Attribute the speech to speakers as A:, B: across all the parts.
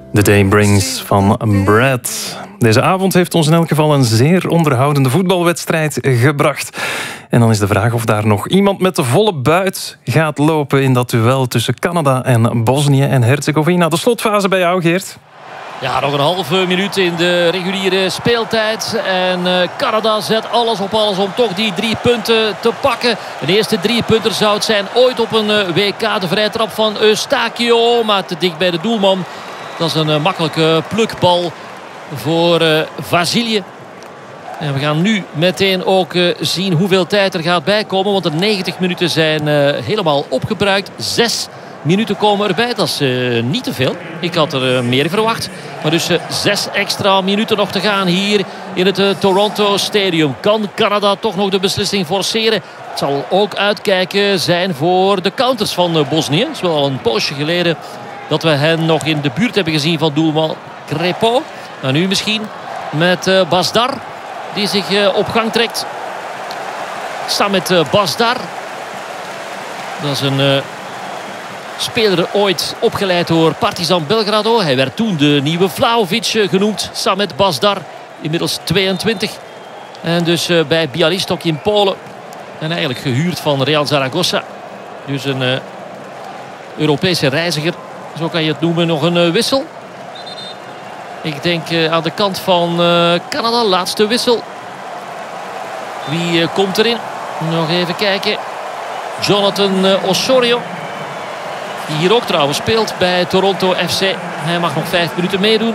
A: The Day Brings van Brad. Deze avond heeft ons in elk geval een zeer onderhoudende voetbalwedstrijd gebracht. En dan is de vraag of daar nog iemand met de volle buit gaat lopen in dat duel tussen Canada en Bosnië en Herzegovina. De slotfase bij jou, Geert.
B: Ja, nog een halve minuut in de reguliere speeltijd. En Canada zet alles op alles om toch die 3 punten te pakken. De eerste 3 punten zou het zijn ooit op een WK. De vrije trap van Eustachio, maar te dicht bij de doelman. Dat is een makkelijke plukbal voor Vasilië. En we gaan nu meteen ook zien hoeveel tijd er gaat bijkomen. Want de 90 minuten zijn helemaal opgebruikt. 6 minuten komen erbij. Dat is niet te veel. Ik had er meer verwacht. Maar dus 6 extra minuten nog te gaan hier in het Toronto Stadium. Kan Canada toch nog de beslissing forceren? Het zal ook uitkijken zijn voor de counters van Bosnië. Het is wel een poosje geleden dat we hen nog in de buurt hebben gezien van doelman Crepo. Nou, nu misschien met Basdar, die zich op gang trekt. Samet Basdar. Dat is een speler ooit opgeleid door Partizan Belgrado. Hij werd toen de nieuwe Vlahovic genoemd. Samet Basdar, inmiddels 22. En dus bij Białystok in Polen. En eigenlijk gehuurd van Real Zaragoza. Dus een Europese reiziger. Zo kan je het noemen, nog een wissel. Ik denk aan de kant van Canada, laatste wissel. Wie komt erin? Nog even kijken. Jonathan Osorio. Die hier ook trouwens speelt bij Toronto FC. Hij mag nog 5 minuten meedoen.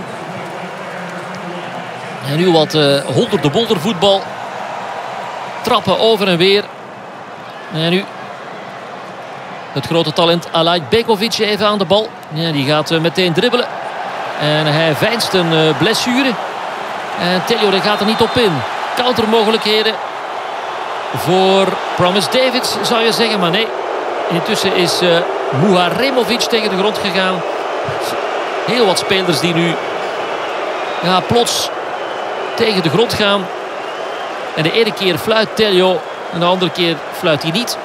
B: En nu wat holder-de-bolder voetbal. Trappen over en weer. En nu het grote talent Alay Begovic even aan de bal. Ja, die gaat meteen dribbelen. En hij veinst een blessure. En Tello gaat er niet op in. Countermogelijkheden voor Promise Davids zou je zeggen. Maar nee, intussen is Muharemovic tegen de grond gegaan. Heel wat spelers die nu plots tegen de grond gaan. En de ene keer fluit Tello en de andere keer fluit hij niet.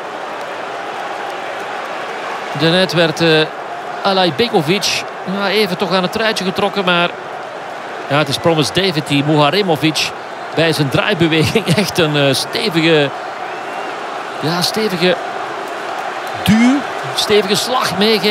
B: Daarnet werd Alay Begovic even toch aan het truitje getrokken. Maar ja, het is Promise David die Muharemovic bij zijn draaibeweging echt een stevige duw, stevige slag meegeeft.